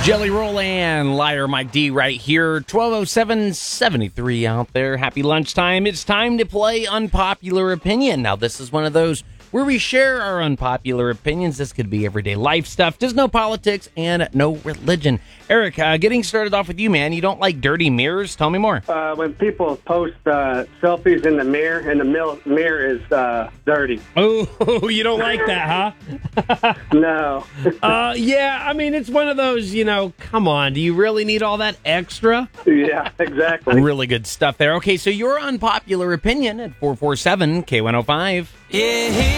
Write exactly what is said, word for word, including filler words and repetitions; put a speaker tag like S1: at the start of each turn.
S1: Jelly Roll and Liar Mike D right here. twelve oh seven, seventy-three out there. Happy lunchtime. It's time to play Unpopular Opinion. Now, this is one of those where we share our unpopular opinions. This could be everyday life stuff. There's no politics and no religion. Eric, uh, getting started off with you, man. You don't like dirty mirrors? Tell me more.
S2: Uh, when people post uh, selfies in the mirror, and the mil- mirror is uh, dirty.
S3: Oh, you don't like that, huh?
S2: No.
S3: uh, yeah, I mean, it's one of those, you know, come on. Do you really need all that extra?
S2: Yeah, exactly.
S1: Really good stuff there. Okay, so your unpopular opinion at four four seven K one oh five.
S4: Yeah.